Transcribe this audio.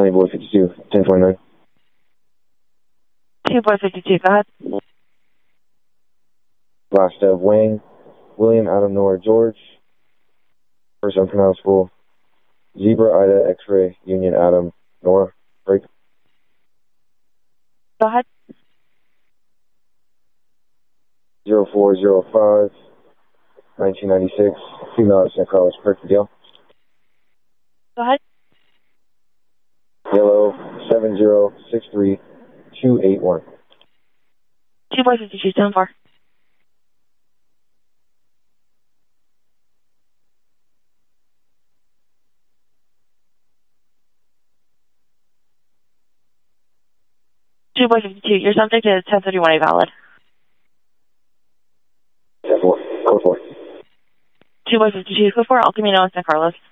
County Boy 52, 1029. 2 Boy 52, go ahead. Last of Wang, William, Adam, Nora, George. First unpronounceable. Zebra, Ida, X-ray, Union, Adam, Nora, break. Go ahead. 0405, 1996, female at San Carlos, Perky Deal. Go ahead. Yellow, 7063281. 2 Boy 52, 74. Boy 52, your subject is 1031A valid. 10-4, code 4. 2 Boy 52, code 4, El Camino, San Carlos.